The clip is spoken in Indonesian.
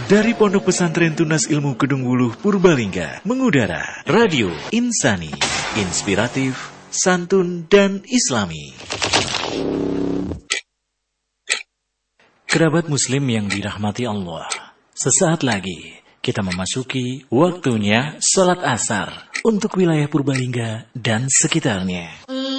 Dari Pondok Pesantren Tunas Ilmu Kedung Wuluh Purbalingga mengudara Radio Insani, inspiratif, santun dan islami. Kerabat muslim yang dirahmati Allah, sesaat lagi kita memasuki waktunya sholat asar untuk wilayah Purbalingga dan sekitarnya.